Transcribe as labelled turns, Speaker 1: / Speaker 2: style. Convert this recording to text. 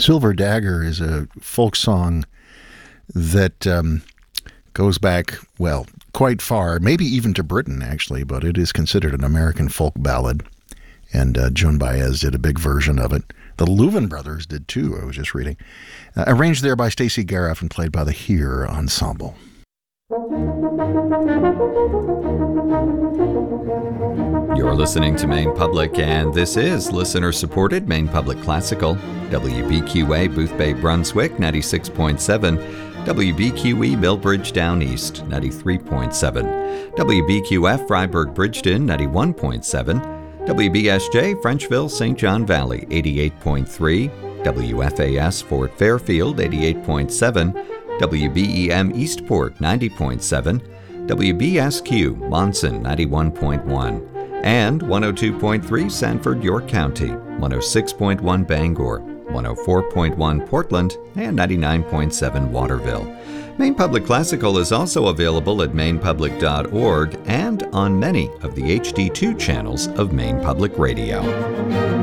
Speaker 1: Silver Dagger is a folk song that goes back, well, quite far, maybe even to Britain, actually, but it is considered an American folk ballad, and Joan Baez did a big version of it. The Louvin Brothers did, too, I was just reading. Arranged there by Stacey Gareff and played by the Here Ensemble.
Speaker 2: You're listening to Maine Public, and this is listener-supported Maine Public Classical. WBQA Booth Bay, Brunswick, 96.7. WBQE Millbridge Down East, 93.7. WBQF Freiburg Bridgeton, 91.7. WBSJ Frenchville St. John Valley, 88.3. WFAS Fort Fairfield, 88.7. WBEM Eastport, 90.7. WBSQ Monson, 91.1. And 102.3 Sanford, York County, 106.1 Bangor, 104.1 Portland, and 99.7 Waterville. Maine Public Classical is also available at mainepublic.org and on many of the HD2 channels of Maine Public Radio.